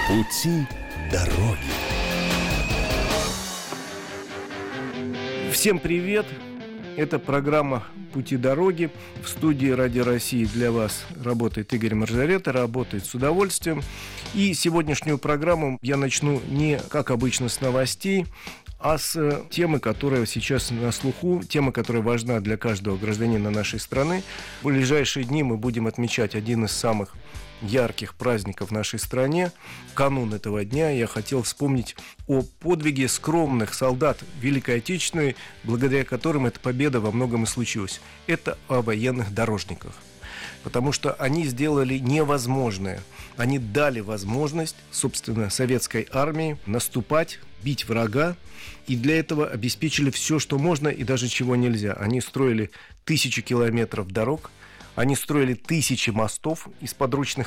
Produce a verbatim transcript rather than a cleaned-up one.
Пути дороги. Всем привет! Это программа «Пути дороги». В студии «Радио России» для вас работает Игорь Маржарета, работает с удовольствием. И сегодняшнюю программу я начну не, как обычно, с новостей, а с темы, которая сейчас на слуху, тема, которая важна для каждого гражданина нашей страны. В ближайшие дни мы будем отмечать один из самых ярких праздников в нашей стране. В канун этого дня я хотел вспомнить о подвиге скромных солдат Великой Отечественной, благодаря которым эта победа во многом и случилась. Это о военных дорожниках. Потому что они сделали невозможное. Они дали возможность, собственно, советской армии наступать, бить врага, и для этого обеспечили все, что можно, и даже чего нельзя. Они строили тысячи километров дорог, они строили тысячи мостов из подручных